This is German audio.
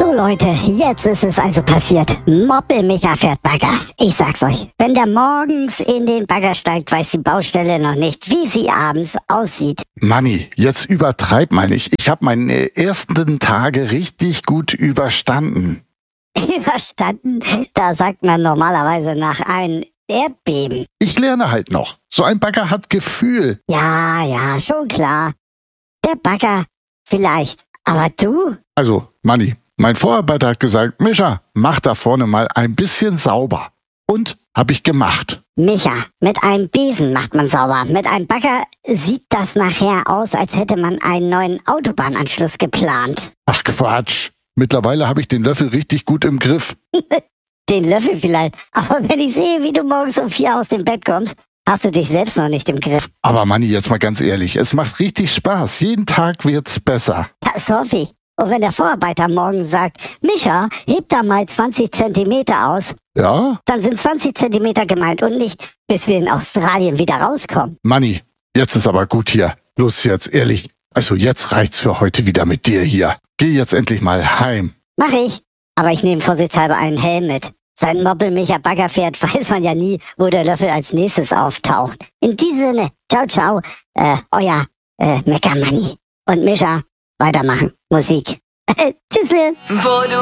So Leute, jetzt ist es also passiert. Moppelmicha fährt Bagger. Ich sag's euch, wenn der morgens in den Bagger steigt, weiß die Baustelle noch nicht, wie sie abends aussieht. Manni, jetzt übertreib mal nicht. Ich habe meine ersten Tage richtig gut überstanden. Überstanden? Da sagt man normalerweise nach einem Erdbeben. Ich lerne halt noch. So ein Bagger hat Gefühl. Ja, schon klar. Der Bagger vielleicht, aber du? Also, Manni, mein Vorarbeiter hat gesagt, Mischa, mach da vorne mal ein bisschen sauber. Und hab ich gemacht. Micha, mit einem Besen macht man sauber. Mit einem Bagger sieht das nachher aus, als hätte man einen neuen Autobahnanschluss geplant. Ach Quatsch. Mittlerweile habe ich den Löffel richtig gut im Griff. Den Löffel vielleicht, aber wenn ich sehe, wie du morgens um 4 aus dem Bett kommst, hast du dich selbst noch nicht im Griff. Aber Manni, jetzt mal ganz ehrlich, es macht richtig Spaß. Jeden Tag wird's besser. Das hoffe ich. Und wenn der Vorarbeiter morgen sagt, Micha, heb da mal 20 Zentimeter aus, Ja? dann sind 20 Zentimeter gemeint und nicht, bis wir in Australien wieder rauskommen. Manni, jetzt ist aber gut hier. Los jetzt, ehrlich. Also jetzt reicht's für heute wieder mit dir hier. Geh jetzt endlich mal heim. Mach ich. Aber ich nehme vorsichtshalber einen Helm mit. Sein Moppelmicha Bagger fährt, weiß man ja nie, wo der Löffel als nächstes auftaucht. In diesem Sinne, ciao, euer Meckermanni. Und Micha, weitermachen. Musik. Tschüss, Lil.